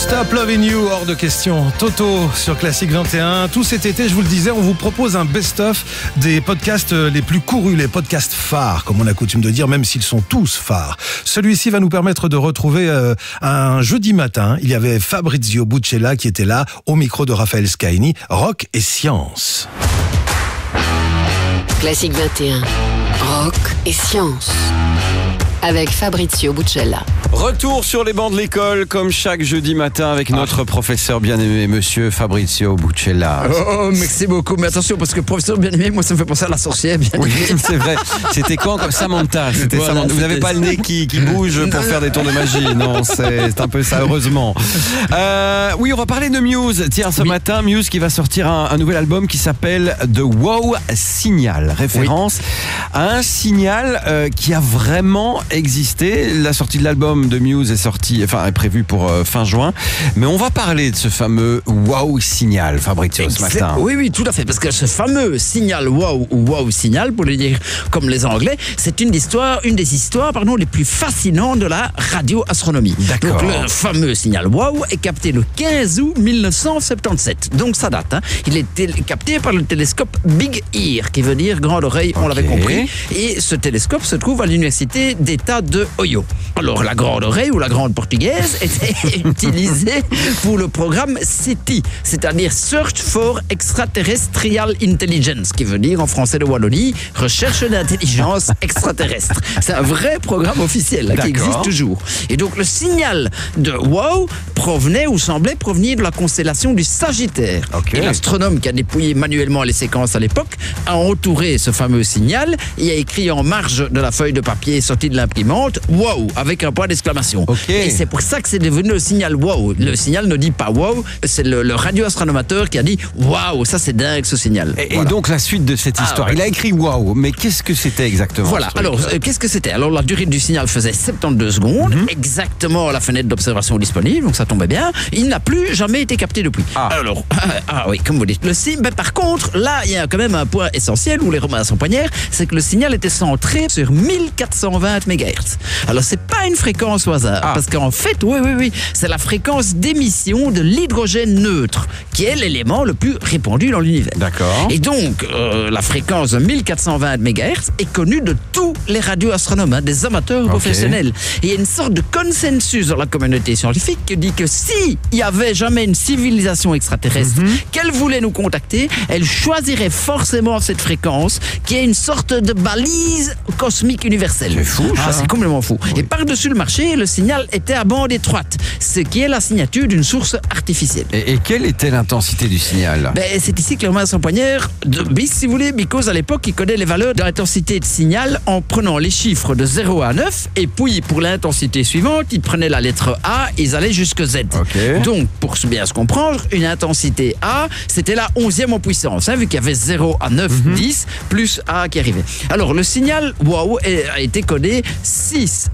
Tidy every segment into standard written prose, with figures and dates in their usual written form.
Stop Loving You, hors de question. Toto sur Classique 21. Tout cet été, je vous le disais, on vous propose un best-of des podcasts les plus courus, les podcasts phares, comme on a coutume de dire, même s'ils sont tous phares. Celui-ci va nous permettre de retrouver un jeudi matin, il y avait Fabrizio Buccella qui était là, au micro de Raphaël Scaini, Rock et Science. Classique 21, Rock et Science. Avec Fabrizio Buccella. Retour sur les bancs de l'école, comme chaque jeudi matin, avec notre professeur bien-aimé, monsieur Fabrizio Buccella. Oh, merci beaucoup. Mais attention, parce que professeur bien-aimé, moi, ça me fait penser à la sorcière bien-aimée. Oui, c'est vrai. C'était quand comme Samantha, voilà, Samantha. Vous n'avez pas le nez qui bouge pour faire des tours de magie. Non, c'est un peu ça, heureusement. Oui, on va parler de Muse. Tiens, ce matin, Muse qui va sortir un nouvel album qui s'appelle The Wow Signal. Référence à un signal qui a vraiment existé. La sortie de l'album de Muse est prévue pour fin juin. Mais on va parler de ce fameux Wow Signal, Fabrizio, ce matin. Oui, tout à fait. Parce que ce fameux signal Wow ou Wow Signal, pour le dire comme les Anglais, c'est une des histoires les plus fascinantes de la radioastronomie. D'accord. Donc le fameux signal Wow est capté le 15 août 1977. Donc ça date. Il est capté par le télescope Big Ear, qui veut dire grande oreille, on l'avait compris. Et ce télescope se trouve à l'université d'État de Ohio. Alors la grande oreille ou la grande portugaise était utilisée pour le programme SETI, c'est-à-dire Search for Extraterrestrial Intelligence, qui veut dire en français de Wallonie recherche d'intelligence extraterrestre. C'est un vrai programme officiel qui existe toujours. Et donc le signal de Wow provenait ou semblait provenir de la constellation du Sagittaire. Et l'astronome qui a dépouillé manuellement les séquences à l'époque a entouré ce fameux signal et a écrit en marge de la feuille de papier sortie de l'imprimante Wow avec un point d'exclamation. Et c'est pour ça que c'est devenu le signal Wow. Le signal ne dit pas Wow, c'est le radioastronomateur qui a dit Wow, ça c'est dingue ce signal. Et donc la suite de cette histoire, il a écrit Wow, mais qu'est-ce que c'était exactement? Voilà, alors qu'est-ce que c'était? Alors la durée du signal faisait 72 secondes, exactement la fenêtre d'observation disponible, donc ça tombait bien. Il n'a plus jamais été capté depuis. Alors, oui, comme vous dites, le signe, mais par contre, là, il y a quand même un point essentiel où les Romains sont poignards, c'est que le signal était centré sur 1420 MHz. Alors, c'est pas une fréquence au hasard, parce qu'en fait, oui, c'est la fréquence d'émission de l'hydrogène neutre, qui est l'élément le plus répandu dans l'univers. D'accord. Et donc, la fréquence de 1420 MHz est connue de tous les radioastronomes, des amateurs professionnels. Et il y a une sorte de consensus dans la communauté scientifique qui dit que si il y avait jamais une civilisation extraterrestre qu'elle voulait nous contacter, elle choisirait forcément cette fréquence qui est une sorte de balise cosmique universelle. C'est fou, ça. C'est complètement fou. Et par-dessus le marché, le signal était à bande étroite, ce qui est la signature d'une source artificielle. Et quelle était l'intensité du signal? C'est ici que les Romains sont poignards de bis, si vous voulez, because à l'époque, ils connaissaient les valeurs de l'intensité de signal en prenant les chiffres de 0 à 9, et puis pour l'intensité suivante, ils prenaient la lettre A et ils allaient jusque Z. Donc, pour bien se comprendre, une intensité A, c'était la 11e en puissance, vu qu'il y avait 0 à 9, 10, plus A qui arrivait. Alors, le signal Wow a été codé 6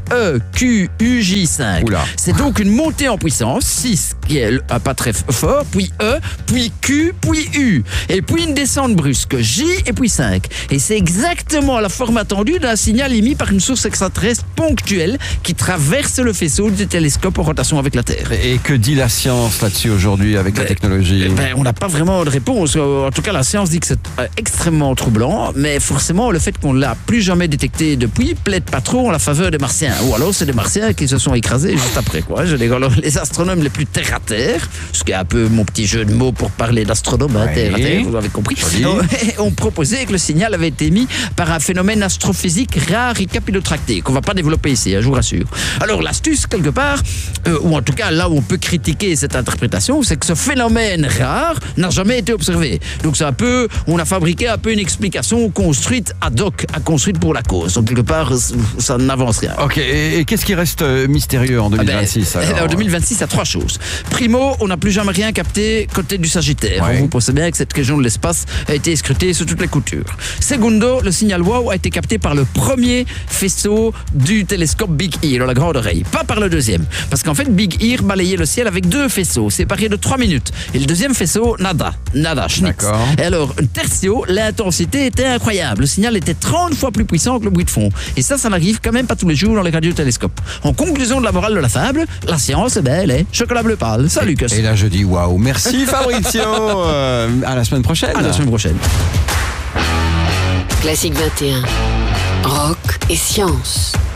EQUJ5. C'est donc une montée en puissance, 6 qui est pas très fort, puis E, puis Q, puis U, et puis une descente brusque, J et puis 5. Et c'est exactement la forme attendue d'un signal émis par une source extraterrestre ponctuelle qui traverse le faisceau du télescope en rotation avec la Terre. Et que dit la science là-dessus aujourd'hui avec la technologie? On n'a pas vraiment de réponse. En tout cas, la science dit que c'est extrêmement troublant, mais forcément, le fait qu'on ne l'a plus jamais détecté depuis plaide pas trop en la faveur des Martiens. Ou alors, c'est des Martiens qui se sont écrasés juste après, quoi. Alors, les astronomes les plus terre à terre, ce qui est un peu mon petit jeu de mots pour parler d'astronome, terre à terre, vous avez compris, ont proposé que le signal avait été émis par un phénomène astrophysique rare et capillotracté, qu'on va pas développer ici, je vous rassure. Alors, l'astuce, quelque part, ou en tout cas, là où on peut critiquer cette interprétation, c'est que ce phénomène rare n'a jamais été observé. Donc, c'est un peu, on a fabriqué un peu une explication construite ad hoc, construite pour la cause. Donc, quelque part, ça n'avance rien. Et qu'est-ce qui reste mystérieux en 2026 En 2026, il y a 3 choses. Primo, on n'a plus jamais rien capté côté du Sagittaire. Vous pensez bien que cette région de l'espace a été scrutée sous toutes les coutures. Segundo, le signal Wow a été capté par le premier faisceau du télescope Big Ear, la grande oreille, pas par le deuxième. Parce qu'en fait, Big Ear balayait le ciel avec 2 faisceaux, séparés de 3 minutes. Et le deuxième faisceau, nada, schnitz. Et alors, tertio, l'intensité était incroyable. Le signal était 30 fois plus puissant que le bruit de fond. Et ça n'arrive quand même pas tous les jours dans les radiotélescopes. En conclusion de la morale de la fable, la science, elle est chocolat bleu pâle. Salut, Lucas. Et là, je dis waouh. Merci, Fabrizio. À la semaine prochaine. À la semaine prochaine. Classique 21. Rock et science.